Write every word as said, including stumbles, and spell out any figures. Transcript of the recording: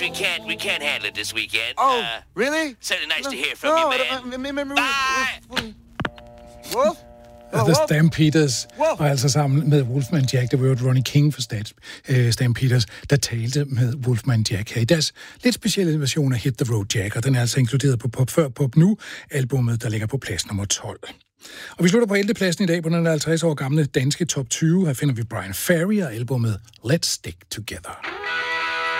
We can't, we can't handle it this weekend. Oh, uh, really? Certainly nice no, to hear from no, you, man. No, no, Bye! Wolf? Oh, The Stampeders, Wolf. og altså sammen med Wolfman Jack, der var jo Ronnie King for Stats, uh, Stampeders, der talte med Wolfman Jack her i deres lidt specielle version af Hit the Road Jack, og den er altså inkluderet på Pop Før Pop Nu, albumet, der ligger på plads nummer tolv. Og vi slutter på ellevte pladsen i dag på den halvtreds år gamle danske top tyve. Her finder vi Brian Ferry og albumet Let's Stick Together.